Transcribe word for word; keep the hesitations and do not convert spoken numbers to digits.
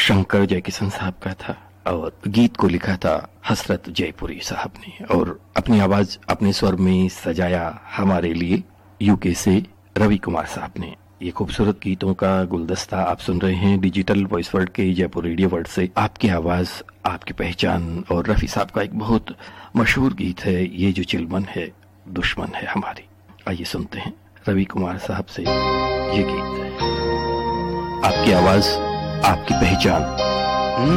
शंकर जयकिशन साहब का था और गीत को लिखा था हसरत जयपुरी साहब ने और अपनी आवाज अपने स्वर में सजाया हमारे लिए यूके से रवि कुमार साहब ने। ये खूबसूरत गीतों का गुलदस्ता आप सुन रहे हैं डिजिटल वॉइस वर्ल्ड के जयपुर रेडियो वर्ल्ड से। आपकी आवाज आपकी पहचान और रफी साहब का एक बहुत मशहूर गीत है ये जो चिलमन है दुश्मन है हमारी। आइए सुनते हैं रवि कुमार साहब से ये गीत। आपकी आवाज आपकी पहचान।